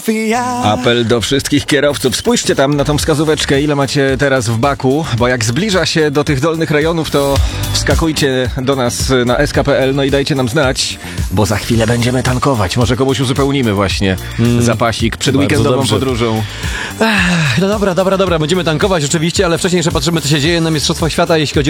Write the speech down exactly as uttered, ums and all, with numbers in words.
Sofia. Apel do wszystkich kierowców. Spójrzcie tam na tą wskazóweczkę, ile macie teraz w baku, bo jak zbliża się do tych dolnych rejonów, to wskakujcie do nas na es ka kropka pe el, no i dajcie nam znać, bo za chwilę będziemy tankować. Może komuś uzupełnimy właśnie mm. zapasik przed Bardzo weekendową dobrze. podróżą. Ech, no dobra, dobra, dobra, będziemy tankować oczywiście, ale wcześniej jeszcze patrzymy, co się dzieje na Mistrzostwach Świata, jeśli chodzi